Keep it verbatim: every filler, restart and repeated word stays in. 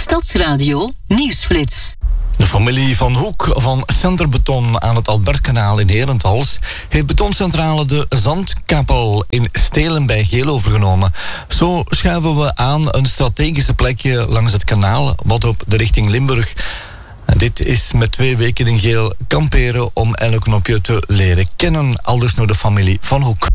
Stadsradio Nieuwsflits. De familie Van Hoek van Centerbeton aan het Albertkanaal in Herentals heeft betoncentrale de Zandkapel in Stelen bij Geel overgenomen. Zo schuiven we aan een strategische plekje langs het kanaal, wat op de richting Limburg. En dit is met twee weken in Geel kamperen om elk knopje te leren kennen, aldus door de familie Van Hoek.